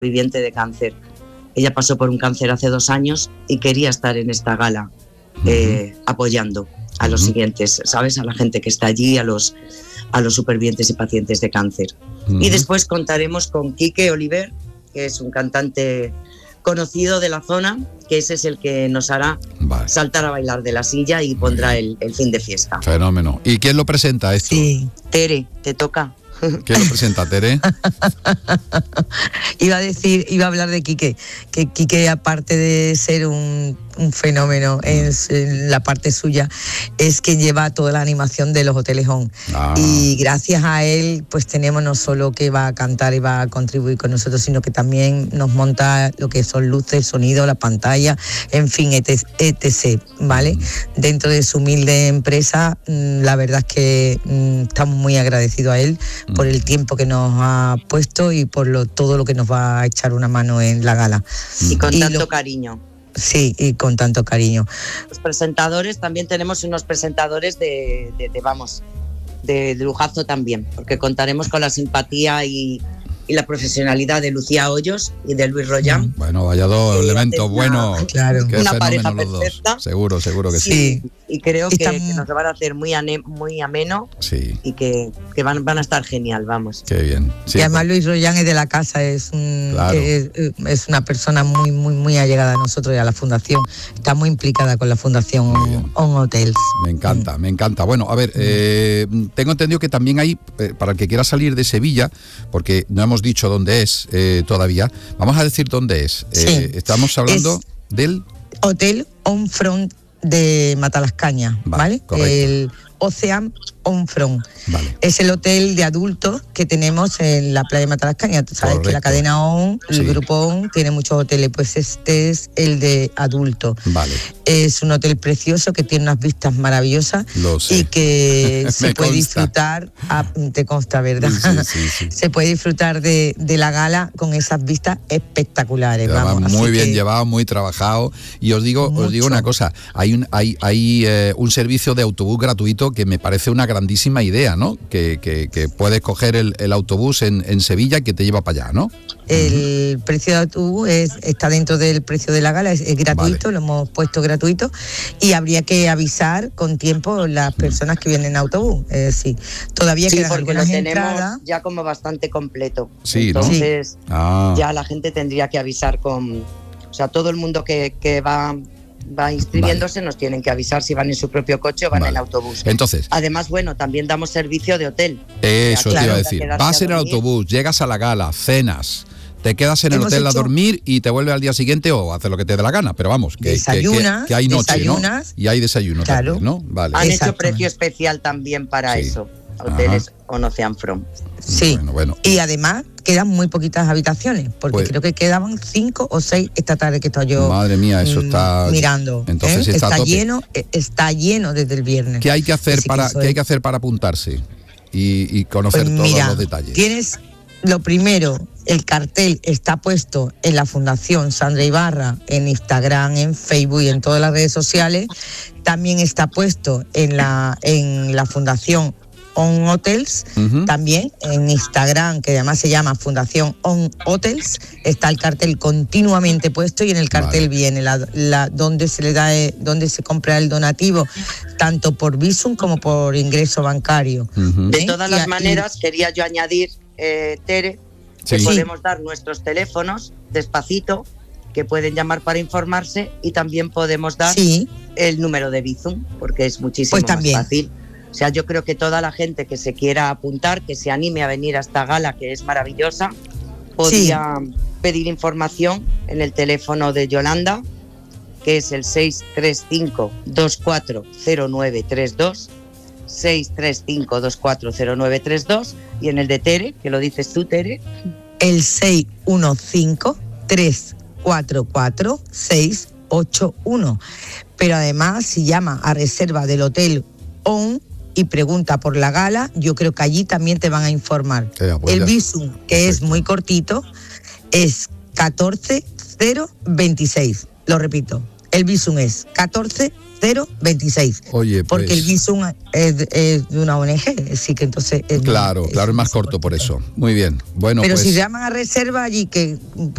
superviviente de cáncer. Ella pasó por un cáncer hace 2 años y quería estar en esta gala apoyando a los siguientes, ¿sabes? A la gente que está allí, a los supervivientes y pacientes de cáncer. Y después contaremos con Quique Oliver, que es un cantante conocido de la zona, que ese es el que nos hará saltar a bailar de la silla y pondrá el fin de fiesta. Fenómeno. ¿Y quién lo presenta esto? Sí, Tere, te toca. ¿Quién lo presenta, Tere? Iba a hablar de Quique, que Quique, aparte de ser un fenómeno en la parte suya, es que lleva toda la animación de los hoteles ON. Y gracias a él, pues tenemos no solo que va a cantar y va a contribuir con nosotros, sino que también nos monta lo que son luces, sonido, la pantalla, en fin, etc., ¿vale? Dentro de su humilde empresa, la verdad es que estamos muy agradecidos a él por el tiempo que nos ha puesto y por todo lo que nos va a echar una mano en la gala. Y con tanto cariño. Sí, y con tanto cariño. Los presentadores, también tenemos unos presentadores de lujazo también, porque contaremos con la simpatía y la profesionalidad de Lucía Hoyos y de Luis Rollán. Bueno, vaya dos elementos buenos. Claro. Una pareja perfecta. Seguro que sí. Y creo que nos lo van a hacer muy ameno, sí. Y que van a estar genial, vamos. Qué bien. Sí, y además Luis Rollán es de la casa, es una persona muy, muy, muy allegada a nosotros y a la fundación. Está muy implicada con la fundación ON Hotels. Me encanta. Bueno, a ver, tengo entendido que también hay, para el que quiera salir de Sevilla, porque no hemos dicho dónde es todavía, vamos a decir dónde es. Estamos hablando del Hotel On Front de Matalascaña, ¿vale? El Ocean On Front. Vale. Es el hotel de adultos que tenemos en la playa de Matalascaña. Tú sabes que la cadena ON, el grupo ON, tiene muchos hoteles, pues este es el de adultos. Vale. Es un hotel precioso que tiene unas vistas maravillosas. Lo sé. Y que se puede disfrutar, te consta, ¿verdad? Sí. Se puede disfrutar de la gala con esas vistas espectaculares. Vamos, muy bien llevado, muy trabajado. Y os digo una cosa, hay un servicio de autobús gratuito que me parece una grandísima idea, ¿no? Que puedes coger el autobús en Sevilla y que te lleva para allá, ¿no? El precio de autobús está dentro del precio de la gala, es gratuito, lo hemos puesto gratuito y habría que avisar con tiempo las personas que vienen en autobús. Sí, todavía quedan algunas entradas. Ya como bastante completo. Sí, entonces ¿no? Ya la gente tendría que avisar todo el mundo que va inscribiéndose, nos tienen que avisar si van en su propio coche o van en autobús. Entonces, además, también damos servicio de hotel. Eso te iba a decir. Vas en el autobús, llegas a la gala, cenas, te quedas en el hotel a dormir y te vuelves al día siguiente o haces lo que te dé la gana, pero vamos, que hay noche, ¿no? Y hay desayuno también, ¿no? Vale. Han hecho precio especial también para eso. Hoteles On Ocean Front. Sí, bueno. Y además quedan muy poquitas habitaciones, porque creo que quedaban 5 o 6 esta tarde que estoy yo. Madre mía, eso está mirando. Entonces está lleno desde el viernes. ¿Qué hay que hacer para apuntarse y conocer todos los detalles? Tienes lo primero, el cartel está puesto en la Fundación Sandra Ibarra, en Instagram, en Facebook y en todas las redes sociales. También está puesto en la Fundación ON Hotels, también en Instagram, que además se llama Fundación ON Hotels, está el cartel continuamente puesto y en el cartel viene donde se compra el donativo, tanto por Bizum como por ingreso bancario. De todas las maneras, quería yo añadir, Tere, que podemos dar nuestros teléfonos despacito, que pueden llamar para informarse, y también podemos dar el número de Bizum, porque es muchísimo más fácil. O sea, yo creo que toda la gente que se quiera apuntar, que se anime a venir a esta gala, que es maravillosa, podría pedir información en el teléfono de Yolanda, que es el 635-240932, 635-240932, y en el de Tere, que lo dices tú, Tere, el 615-344-681. Pero además, si llama a reserva del Hotel ON y pregunta por la gala, yo creo que allí también te van a informar. El Bizum, que es muy cortito, es 14026. Lo repito, El Bizum es 14026. Oye, pues, porque el Bizum es de una ONG, así que entonces... Claro, es más corto por eso. Muy bien. Bueno, pero pues, si llaman a reserva allí, que